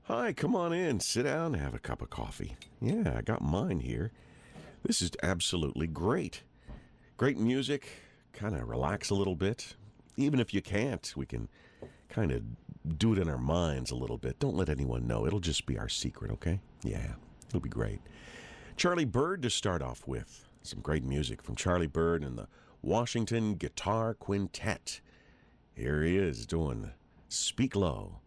Hi, come on in. Sit down and have a cup of coffee. Yeah, I got mine here. This is absolutely great. Great music. Kind of relax a little bit. Even if you can't, we can kind of do it in our minds a little bit. Don't let anyone know. It'll just be our secret, okay? Yeah, it'll be great. Charlie Byrd to start off with. Some great music from Charlie Byrd and the Washington Guitar Quintet. Here he is doing Speak Low.